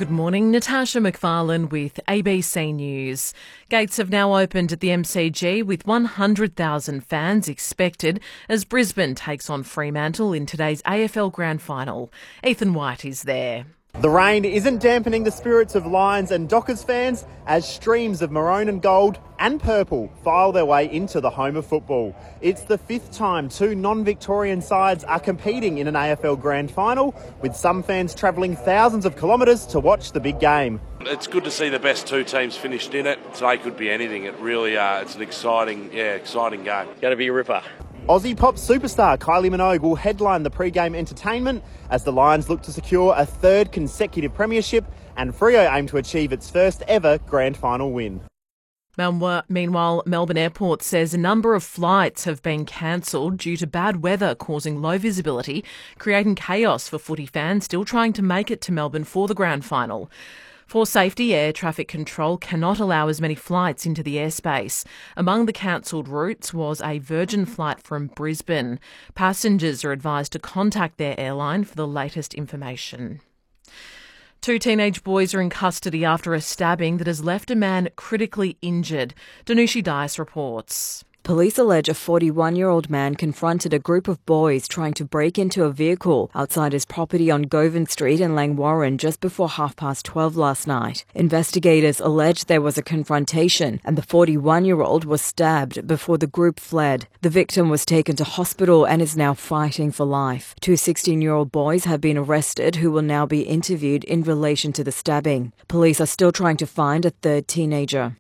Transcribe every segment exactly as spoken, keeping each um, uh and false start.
Good morning, Natasha McFarlane with A B C News. Gates have now opened at the M C G with one hundred thousand fans expected as Brisbane takes on Fremantle in today's A F L Grand Final. Ethan White is there. The rain isn't dampening the spirits of Lions and Dockers fans as streams of maroon and gold and purple file their way into the home of football. It's the fifth time two non-Victorian sides are competing in an A F L Grand Final, with some fans travelling thousands of kilometres to watch the big game. It's good to see the best two teams finished in it. Today could be anything. It really, uh, it's an exciting, yeah, exciting game. Going to be a ripper. Aussie pop superstar Kylie Minogue will headline the pre-game entertainment as the Lions look to secure a third consecutive premiership and Freo aim to achieve its first ever grand final win. Meanwhile, Melbourne Airport says a number of flights have been cancelled due to bad weather causing low visibility, creating chaos for footy fans still trying to make it to Melbourne for the grand final. For safety, air traffic control cannot allow as many flights into the airspace. Among the cancelled routes was a Virgin flight from Brisbane. Passengers are advised to contact their airline for the latest information. Two teenage boys are in custody after a stabbing that has left a man critically injured. Danushi Dias reports. Police allege a forty-one-year-old man confronted a group of boys trying to break into a vehicle outside his property on Govan Street in Langwarrin just before half past twelve last night. Investigators allege there was a confrontation and the forty-one-year-old was stabbed before the group fled. The victim was taken to hospital and is now fighting for life. Two sixteen-year-old boys have been arrested who will now be interviewed in relation to the stabbing. Police are still trying to find a third teenager.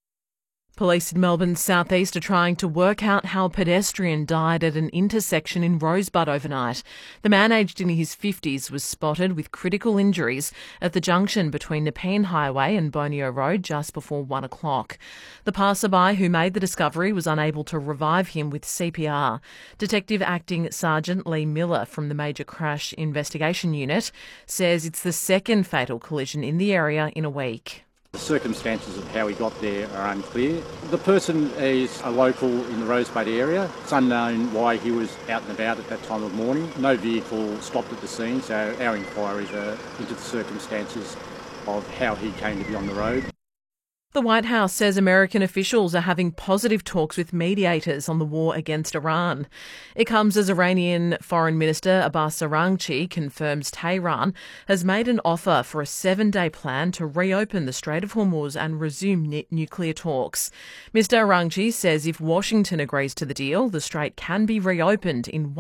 Police in Melbourne's southeast are trying to work out how a pedestrian died at an intersection in Rosebud overnight. The man aged in his fifties was spotted with critical injuries at the junction between Nepean Highway and Bonio Road just before one o'clock. The passerby who made the discovery was unable to revive him with C P R. Detective Acting Sergeant Lee Miller from the Major Crash Investigation Unit says it's the second fatal collision in the area in a week. The circumstances of how he got there are unclear. The person is a local in the Rosebud area. It's unknown why he was out and about at that time of morning. No vehicle stopped at the scene, so our inquiries are into the circumstances of how he came to be on the road. The White House says American officials are having positive talks with mediators on the war against Iran. It comes as Iranian Foreign Minister Abbas Araghchi confirms Tehran has made an offer for a seven-day plan to reopen the Strait of Hormuz and resume n- nuclear talks. Mister Araghchi says if Washington agrees to the deal, the strait can be reopened in